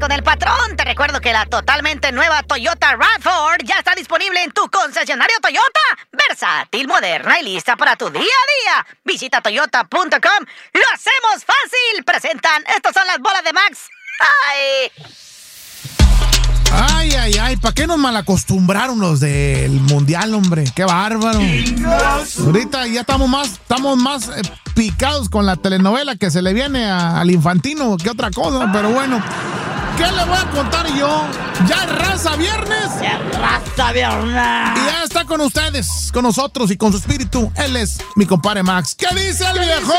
con el patrón. Te recuerdo que la totalmente nueva Toyota RAV4 ya está disponible en tu concesionario Toyota. Versátil, moderna y lista para tu día a día. Visita toyota.com. ¡Lo hacemos fácil! Presentan, estas son las bolas de Max. Ay, ¿para qué nos malacostumbraron los del Mundial, hombre? ¡Qué bárbaro! Ahorita ya estamos más picados con la telenovela que se le viene al Infantino que otra cosa, pero bueno. ¿Qué le voy a contar yo? ¡Ya es raza viernes! ¡Ya raza viernes! Y ya está con ustedes, con nosotros y con su espíritu. Él es mi compadre Max. ¿Qué dice el viejo?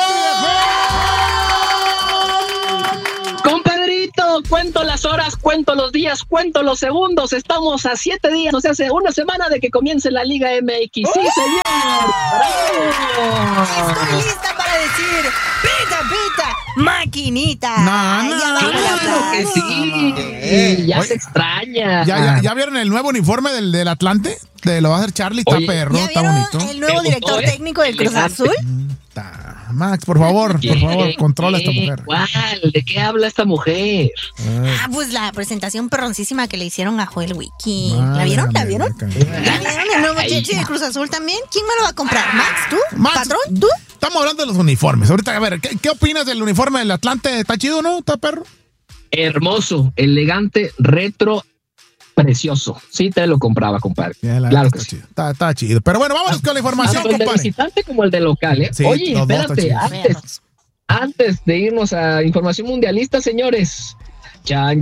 Compadrito, cuento las horas, cuento los días, cuento los segundos. Estamos a 7 días, o sea, hace una semana de que comience la Liga MX. ¡Sí, señor! ¡Bravo! Estoy lista para decir pita, maquinita. Claro que sí. Ya se extraña. ¿Ya vieron el nuevo uniforme del Atlante? Lo va a hacer Charlie, está perro, está bonito. ¿El nuevo director técnico del Cruz Azul? Max, por favor, controla a esta mujer. ¿Cuál? ¿De qué habla esta mujer? Pues la presentación perroncísima que le hicieron a Joel Wiki. ¿La vieron? ¿La vieron el nuevo jersey de Cruz Azul también? ¿Quién me lo va a comprar? ¿Max? ¿Tú? Max, ¿Patrón? ¿Tú? Estamos hablando de los uniformes. Ahorita, a ver, ¿qué opinas del uniforme del Atlante? ¿Está chido, no? ¿Está perro? Hermoso, elegante, retro, precioso. Sí te lo compraba, compadre. Claro que sí. Está chido. Pero bueno, vámonos con la información, compadre. El de visitante como el de local, ¿eh? Sí, oye, espérate, antes de irnos a información mundialista, señores. Chan.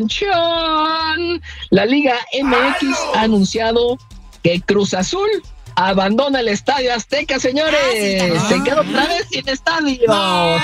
La Liga MX ha anunciado que Cruz Azul abandona el Estadio Azteca, señores. Se queda otra vez sin estadio. No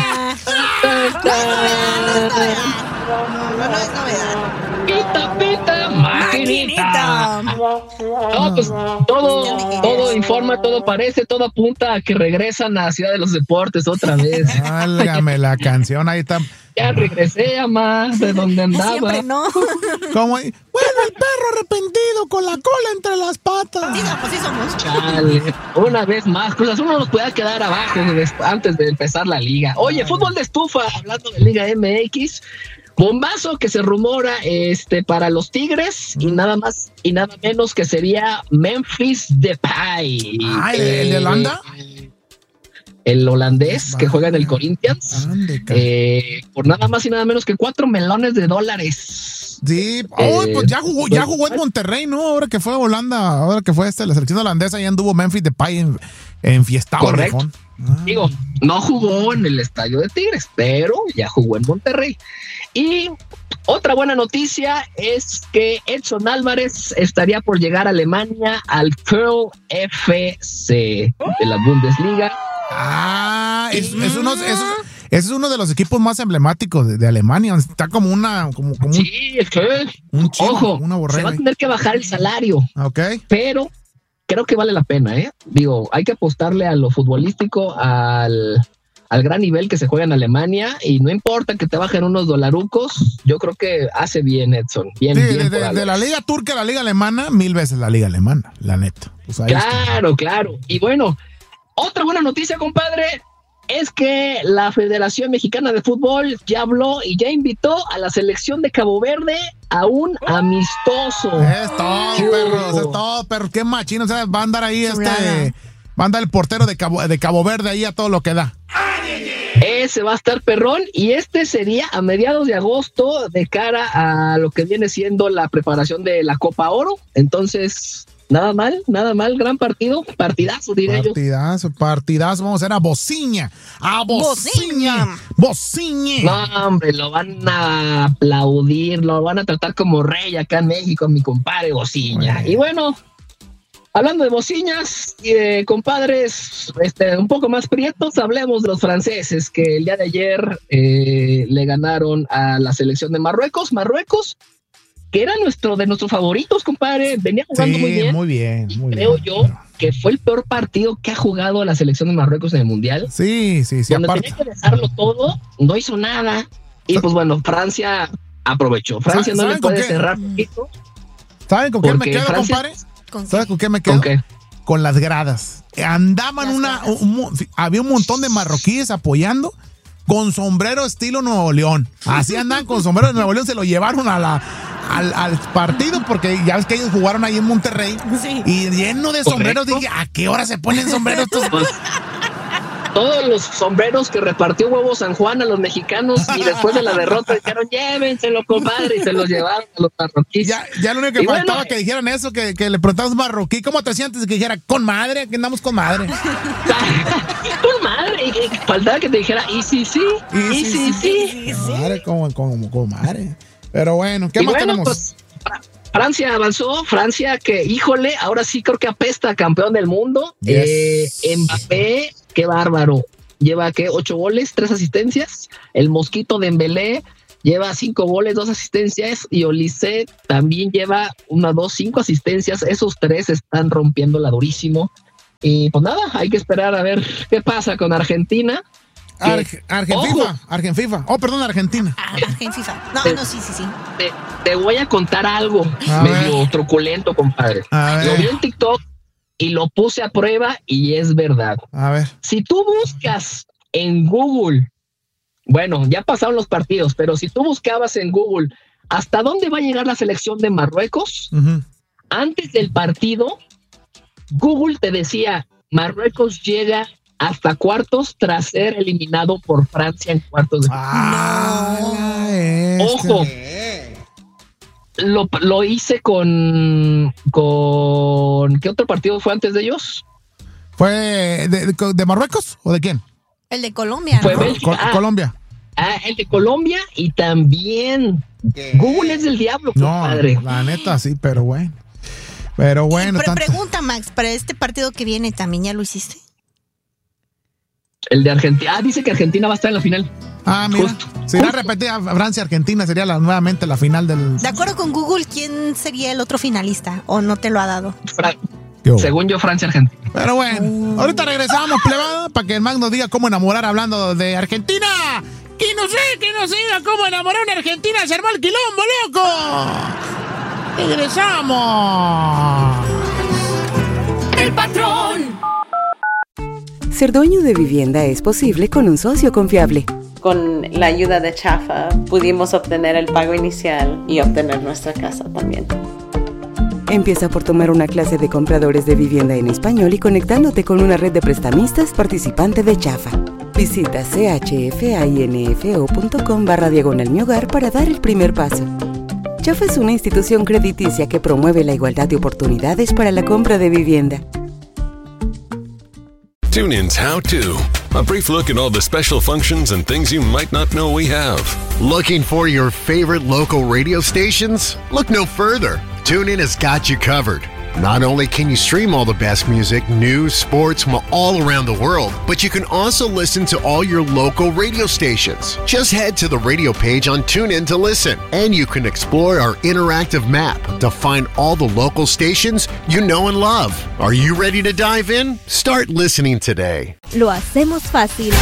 es novedad. Pita, maquinita. No, pues todo informa, todo parece, todo apunta a que regresan a Ciudad de los Deportes otra vez. Válgame la canción, ahí está. Ya regresé a más de donde andaba. Siempre no. ¿Cómo? Bueno, el perro arrepentido con la cola entre las patas. Sí somos. Chale, una vez más, Cruz Azul no nos puede quedar abajo antes de empezar la liga. Oye, fútbol de estufa, hablando de Liga MX, bombazo que se rumora para los Tigres y nada más y nada menos que sería Memphis Depay. ¿El de Holanda? El holandés que juega en el Corinthians, por nada más y nada menos que $4 millones. Sí, pues ya jugó en Monterrey, ¿no? Ahora que fue a Holanda, ahora que fue la selección holandesa, ya anduvo Memphis Depay en fiestado. Correcto. Digo, no jugó en el estadio de Tigres, pero ya jugó en Monterrey. Y otra buena noticia es que Edson Álvarez estaría por llegar a Alemania al Köln FC de la Bundesliga. Es uno de los equipos más emblemáticos de Alemania. Está como sí, es que ojo, se va a tener que bajar el salario. Okay. Pero creo que vale la pena, ¿eh? Digo, hay que apostarle a lo futbolístico, al gran nivel que se juega en Alemania, y no importa que te bajen unos dolarucos, yo creo que hace bien Edson. Bien, de la liga turca a la liga alemana, 1000 veces la liga alemana, la neta. Pues claro. Y bueno, otra buena noticia, compadre, es que la Federación Mexicana de Fútbol ya habló y ya invitó a la selección de Cabo Verde a un amistoso. Es todo, perro. Qué machino. O sea, va a andar ahí va a andar el portero de Cabo Verde ahí a todo lo que da. Ese va a estar perrón, y sería a mediados de agosto, de cara a lo que viene siendo la preparación de la Copa Oro. Entonces, nada mal, gran partidazo, diré yo. Partidazo, vamos a hacer a Bociña. No, hombre, lo van a aplaudir, lo van a tratar como rey acá en México, mi compadre Bociña. Bueno. Y bueno, hablando de bociñas, compadres, un poco más prietos, hablemos de los franceses que el día de ayer le ganaron a la selección de Marruecos, que era de nuestros favoritos, compadre. Venía jugando muy bien. Creo yo que fue el peor partido que ha jugado la selección de Marruecos en el Mundial. Sí. Cuando tenía que dejarlo todo, no hizo nada. Y pues bueno, Francia aprovechó. Francia no le puede cerrar poquito. ¿Saben con qué me quedo, compadre? ¿Sabes con qué me quedo? Con las gradas. Andaban había un montón de marroquíes apoyando, con sombrero estilo Nuevo León. Así andan con sombrero de Nuevo León, se lo llevaron al partido porque ya ves que ellos jugaron ahí en Monterrey. Sí. Y lleno de sombreros. Dije, ¿a qué hora se ponen sombreros estos? Todos los sombreros que repartió Huevo San Juan a los mexicanos y después de la derrota dijeron, llévenselo, compadre, y se los llevaron a los marroquíes. Ya lo único que faltaba que dijeran eso, que le preguntamos marroquí, ¿cómo te sientes? Que dijera, con madre, que andamos con madre. Con madre, y faltaba que te dijera, y sí. Madre, como madre. Pero bueno, ¿qué más tenemos? Pues, Francia avanzó, Francia que, híjole, ahora sí creo que apesta a campeón del mundo. Yes. Mbappé, qué bárbaro. Lleva, 8 goles, 3 asistencias. El Mosquito Dembélé lleva 5 goles, 2 asistencias. Y Olise también lleva 1, 2, 5 asistencias. Esos 3 están rompiéndola durísimo. Y pues nada, hay que esperar a ver qué pasa con Argentina. Argenfifa. Oh, perdón, Argentina. Argenfifa. No, sí. Te voy a contar algo medio truculento, compadre. Lo vi en TikTok y lo puse a prueba y es verdad. A ver. Si tú buscas en Google, bueno, ya pasaron los partidos, pero si tú buscabas en Google hasta dónde va a llegar la selección de Marruecos, antes del partido, Google te decía, Marruecos llega hasta cuartos tras ser eliminado por Francia en cuartos de final. Ojo, lo hice con ¿qué otro partido fue antes de ellos? ¿Fue de Marruecos o de quién? El de Colombia, ¿no? Fue Colombia. El de Colombia y también Google es del diablo, compadre. No, la neta sí, pero bueno. Pero pregunta, Max, para este partido que viene también ya lo hiciste. El de Argentina. Dice que Argentina va a estar en la final. Mira. Será repetida Francia-Argentina, sería nuevamente la final del... De acuerdo con Google, ¿quién sería el otro finalista? ¿O no te lo ha dado? Según yo, Francia-Argentina. Pero bueno, ahorita regresamos, plebada, para que el Max nos diga cómo enamorar hablando de Argentina. Que no sé cómo enamorar a una Argentina, se armó el quilombo, loco. Regresamos. El patrón. Ser dueño de vivienda es posible con un socio confiable. Con la ayuda de Chafa pudimos obtener el pago inicial y obtener nuestra casa también. Empieza por tomar una clase de compradores de vivienda en español y conectándote con una red de prestamistas participante de Chafa. Visita chfainfo.com/diagonal-mi-hogar para dar el primer paso. Chafa es una institución crediticia que promueve la igualdad de oportunidades para la compra de vivienda. TuneIn's How To. A brief look at all the special functions and things you might not know we have. Looking for your favorite local radio stations? Look no further. TuneIn has got you covered. Not only can you stream all the best music, news, sports from all around the world, but you can also listen to all your local radio stations. Just head to the radio page on TuneIn to listen, and you can explore our interactive map to find all the local stations you know and love. Are you ready to dive in? Start listening today. Lo hacemos fácil.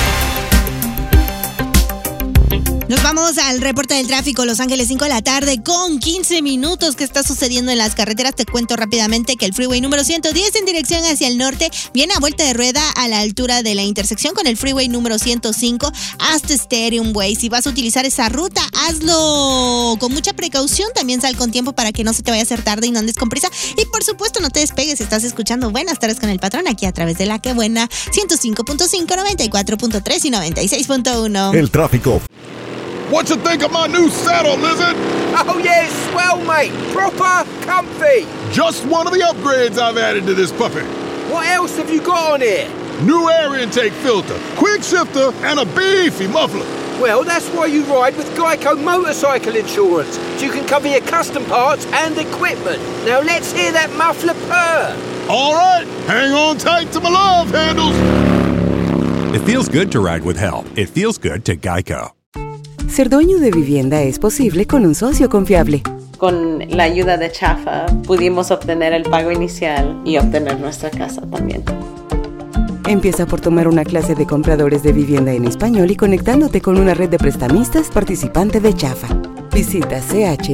Nos vamos al reporte del tráfico. Los Ángeles, 5 de la tarde con 15 minutos. ¿Qué está sucediendo en las carreteras? Te cuento rápidamente que el freeway número 110 en dirección hacia el norte viene a vuelta de rueda a la altura de la intersección con el freeway número 105 hasta Stadium Way. Si vas a utilizar esa ruta, hazlo con mucha precaución. También sal con tiempo para que no se te vaya a hacer tarde y no andes con prisa. Y por supuesto, no te despegues. Estás escuchando Buenas Tardes con el Patrón aquí a través de La Que Buena 105.5, 94.3 y 96.1. El tráfico. What you think of my new saddle, Lizard? Oh yeah, it's swell, mate. Proper comfy. Just one of the upgrades I've added to this puppy. What else have you got on here? New air intake filter, quick shifter, and a beefy muffler. Well, that's why you ride with Geico Motorcycle Insurance, so you can cover your custom parts and equipment. Now let's hear that muffler purr. All right, hang on tight to my love handles. It feels good to ride with help. It feels good to Geico. Ser dueño de vivienda es posible con un socio confiable. Con la ayuda de Chafa pudimos obtener el pago inicial y obtener nuestra casa también. Empieza por tomar una clase de compradores de vivienda en español y conectándote con una red de prestamistas participante de Chafa. Visita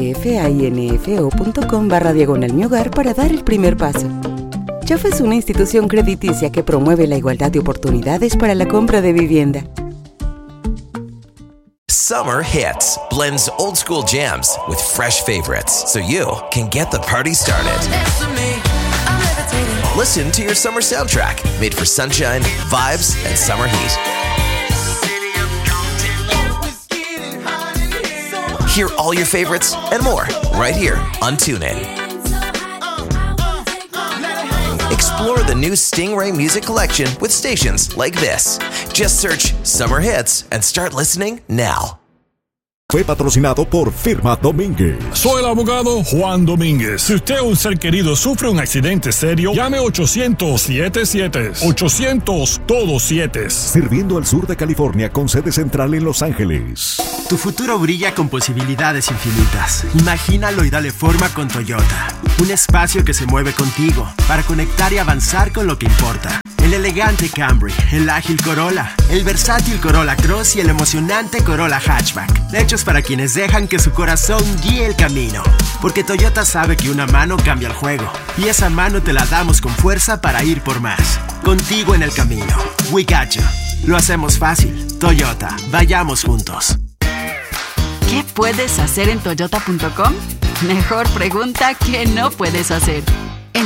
chfainfo.com/diagonal-mi-hogar para dar el primer paso. Chafa es una institución crediticia que promueve la igualdad de oportunidades para la compra de vivienda. Summer Hits blends old school jams with fresh favorites so you can get the party started. Listen to your summer soundtrack made for sunshine, vibes, and summer heat. Hear all your favorites and more right here on TuneIn. Explore the new Stingray Music Collection with stations like this. Just search Summer Hits and start listening now. Fue patrocinado por Firma Domínguez. Soy el abogado Juan Domínguez. Si usted o un ser querido sufre un accidente serio, llame 800-77. 800 todos 7. Sirviendo al sur de California con sede central en Los Ángeles. Tu futuro brilla con posibilidades infinitas. Imagínalo y dale forma con Toyota. Un espacio que se mueve contigo para conectar y avanzar con lo que importa. El elegante Camry, el ágil Corolla, el versátil Corolla Cross y el emocionante Corolla Hatchback. Hechos para quienes dejan que su corazón guíe el camino. Porque Toyota sabe que una mano cambia el juego. Y esa mano te la damos con fuerza para ir por más. Contigo en el camino. We got you. Lo hacemos fácil. Toyota. Vayamos juntos. ¿Qué puedes hacer en Toyota.com? Mejor pregunta que no puedes hacer.